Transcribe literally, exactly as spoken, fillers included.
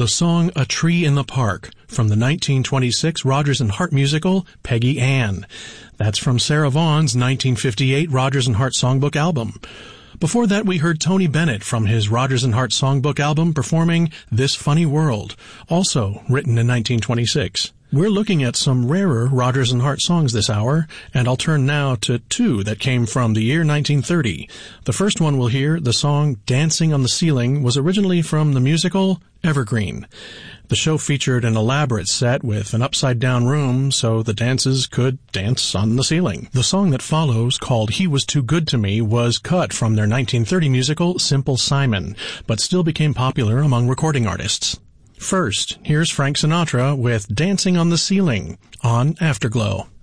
the song A Tree in the Park from the nineteen twenty-six Rodgers and Hart musical Peggy Ann. That's from Sarah Vaughan's nineteen fifty-eight Rodgers and Hart Songbook album. Before that, we heard Tony Bennett from his Rodgers and Hart Songbook album performing This Funny World, also written in nineteen twenty-six. We're looking at some rarer Rodgers and Hart songs this hour, and I'll turn now to two that came from the year nineteen thirty. The first one we'll hear, the song Dancing on the Ceiling, was originally from the musical Evergreen. The show featured an elaborate set with an upside-down room so the dances could dance on the ceiling. The song that follows, called He Was Too Good to Me, was cut from their nineteen thirty musical Simple Simon, but still became popular among recording artists. First, here's Frank Sinatra with Dancing on the Ceiling on Afterglow.